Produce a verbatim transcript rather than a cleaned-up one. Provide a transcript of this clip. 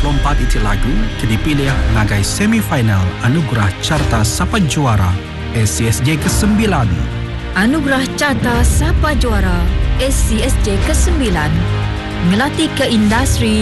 lompat iti lagu ke dipilih ngagai semifinal Anugerah Carta Sapa Juara S C S J kesembilan. Anugerah Carta Sapa Juara S C S J kesembilan ngelatih ke industri